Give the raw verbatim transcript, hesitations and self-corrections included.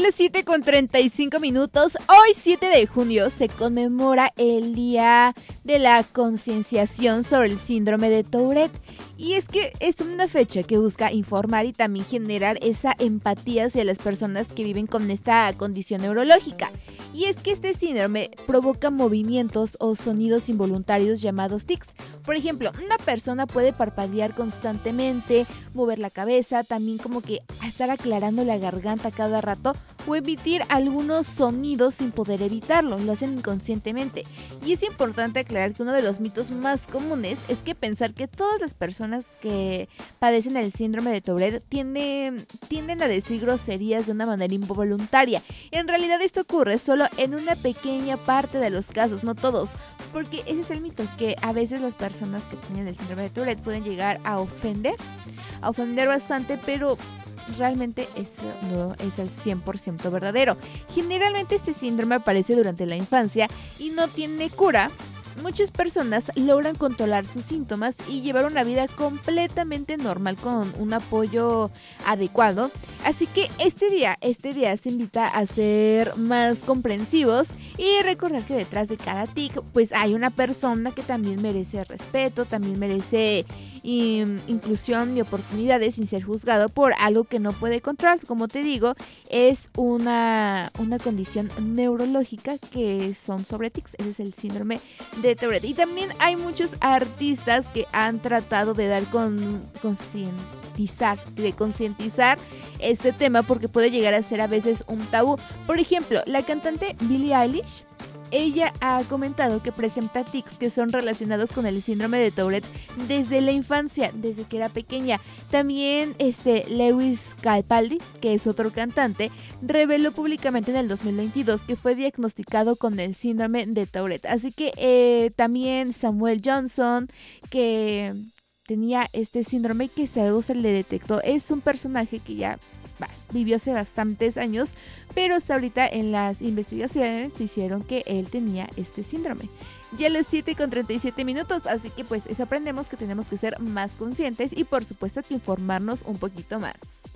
las siete con treinta y cinco minutos. Hoy siete de junio se conmemora el Día de la Concienciación sobre el Síndrome de Tourette. Y es que es una fecha que busca informar y también generar esa empatía hacia las personas que viven con esta condición neurológica. Y es que este síndrome provoca movimientos o sonidos involuntarios llamados tics. Por ejemplo, una persona puede parpadear constantemente, mover la cabeza, también como que estar aclarando la garganta cada rato o emitir algunos sonidos sin poder evitarlo, lo hacen inconscientemente. Y es importante aclarar que uno de los mitos más comunes es que pensar que todas las personas que padecen el síndrome de Tourette tienden, tienden a decir groserías de una manera involuntaria. En realidad esto ocurre solo en una pequeña parte de los casos, no todos, porque ese es el mito, que a veces las personas que tienen el síndrome de Tourette pueden llegar a ofender, a ofender bastante, pero realmente eso no es al cien por ciento verdadero. Generalmente este síndrome aparece durante la infancia y no tiene cura. Muchas personas logran controlar sus síntomas y llevar una vida completamente normal con un apoyo adecuado. Así que este día, este día se invita a ser más comprensivos y recordar que detrás de cada tic pues hay una persona que también merece respeto, también merece in- inclusión y oportunidades sin ser juzgado por algo que no puede controlar. Como te digo, es una, una condición neurológica que son sobre tics, ese es el síndrome de Tourette. Y también hay muchos artistas que han tratado de dar con concientizar, de concientizar este tema porque puede llegar a ser a veces un tabú. Por ejemplo, la cantante Billie Eilish, ella ha comentado que presenta tics que son relacionados con el síndrome de Tourette desde la infancia, desde que era pequeña. También este Lewis Capaldi, que es otro cantante, reveló públicamente en el dos mil veintidós que fue diagnosticado con el síndrome de Tourette. Así que eh, también Samuel Johnson, que tenía este síndrome, que si algo se le detectó, es un personaje que ya vivió hace bastantes años, pero hasta ahorita en las investigaciones se hicieron que él tenía este síndrome. Ya a las siete con treinta y siete minutos, así que pues eso aprendemos, que tenemos que ser más conscientes y por supuesto que informarnos un poquito más.